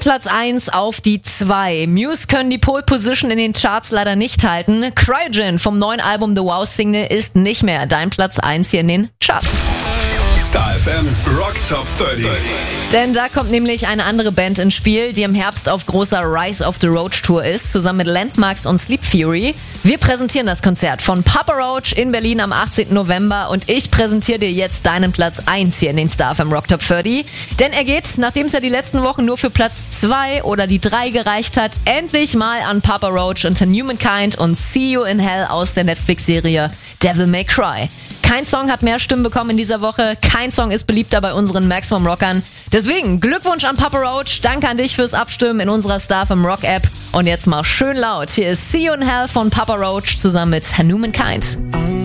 Platz 1 auf die 2. Muse können die Pole Position in den Charts leider nicht halten. Cryogen vom neuen Album The Wow Single ist nicht mehr dein Platz 1 hier in den Charts. Star FM Rock Top 30. Denn da kommt nämlich eine andere Band ins Spiel, die im Herbst auf großer Rise of the Roach Tour ist, zusammen mit Landmarks und Sleep Fury. Wir präsentieren das Konzert von Papa Roach in Berlin am 18. November und ich präsentiere dir jetzt deinen Platz 1 hier in den Star FM Rock Top 30. Denn er geht, nachdem es ja die letzten Wochen nur für Platz 2 oder die 3 gereicht hat, endlich mal an Papa Roach und Humankind und See You in Hell aus der Netflix-Serie Devil May Cry. Kein Song hat mehr Stimmen bekommen in dieser Woche, kein Song ist beliebter bei unseren Maximum Rockern. Deswegen Glückwunsch an Papa Roach, danke an dich fürs Abstimmen in unserer Star FM Rock App. Und jetzt mal schön laut, hier ist See You in Hell von Papa Roach zusammen mit Humankind.